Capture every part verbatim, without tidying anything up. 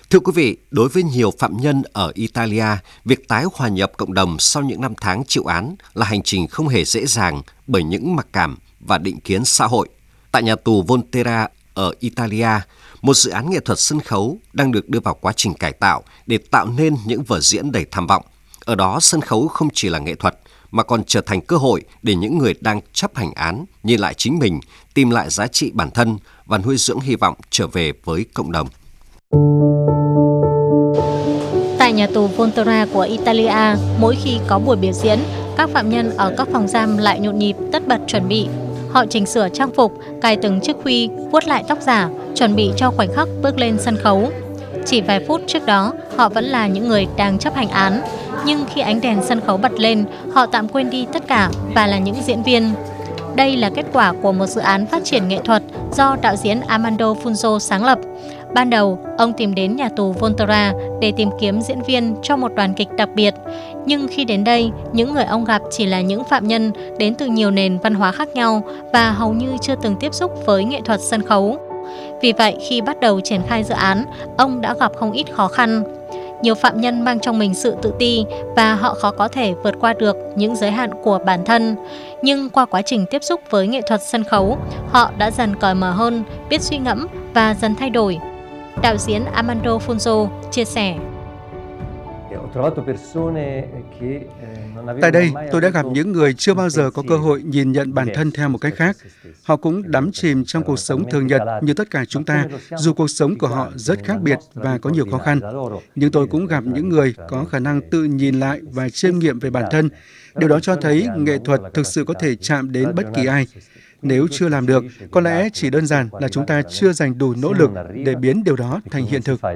Thưa quý vị, đối với nhiều phạm nhân ở Italia, việc tái hòa nhập cộng đồng sau những năm tháng chịu án là hành trình không hề dễ dàng bởi những mặc cảm và định kiến xã hội. Tại nhà tù Volterra ở Italia, một dự án nghệ thuật sân khấu đang được đưa vào quá trình cải tạo để tạo nên những vở diễn đầy tham vọng. Ở đó, sân khấu không chỉ là nghệ thuật, mà còn trở thành cơ hội để những người đang chấp hành án nhìn lại chính mình, tìm lại giá trị bản thân và nuôi dưỡng hy vọng trở về với cộng đồng. Tại nhà tù Volterra của Italia, mỗi khi có buổi biểu diễn, các phạm nhân ở các phòng giam lại nhộn nhịp tất bật chuẩn bị. Họ chỉnh sửa trang phục, cài từng chiếc khuy, vuốt lại tóc giả, chuẩn bị cho khoảnh khắc bước lên sân khấu. Chỉ vài phút trước đó, họ vẫn là những người đang chấp hành án, nhưng khi ánh đèn sân khấu bật lên, họ tạm quên đi tất cả và là những diễn viên. Đây là kết quả của một dự án phát triển nghệ thuật do đạo diễn Armando Funzo sáng lập. Ban đầu, ông tìm đến nhà tù Volterra để tìm kiếm diễn viên cho một đoàn kịch đặc biệt. Nhưng khi đến đây, những người ông gặp chỉ là những phạm nhân đến từ nhiều nền văn hóa khác nhau và hầu như chưa từng tiếp xúc với nghệ thuật sân khấu. Vì vậy, khi bắt đầu triển khai dự án, ông đã gặp không ít khó khăn. Nhiều phạm nhân mang trong mình sự tự ti và họ khó có thể vượt qua được những giới hạn của bản thân. Nhưng qua quá trình tiếp xúc với nghệ thuật sân khấu, họ đã dần cởi mở hơn, biết suy ngẫm và dần thay đổi. Đạo diễn Armando Funzo chia sẻ. Tại đây, tôi đã gặp những người chưa bao giờ có cơ hội nhìn nhận bản thân theo một cách khác. Họ cũng đắm chìm trong cuộc sống thường nhật như tất cả chúng ta, dù cuộc sống của họ rất khác biệt và có nhiều khó khăn. Nhưng tôi cũng gặp những người có khả năng tự nhìn lại và chiêm nghiệm về bản thân. Điều đó cho thấy nghệ thuật thực sự có thể chạm đến bất kỳ ai. Nếu chưa làm được, có lẽ chỉ đơn giản là chúng ta chưa dành đủ nỗ lực để biến điều đó thành hiện thực.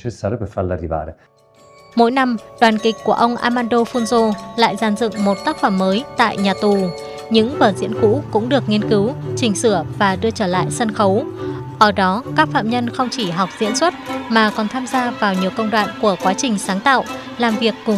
Mỗi năm, đoàn kịch của ông Armando Funzo lại dàn dựng một tác phẩm mới tại nhà tù. Những vở diễn cũ cũng được nghiên cứu, chỉnh sửa và đưa trở lại sân khấu. Ở đó, các phạm nhân không chỉ học diễn xuất mà còn tham gia vào nhiều công đoạn của quá trình sáng tạo, làm việc cùng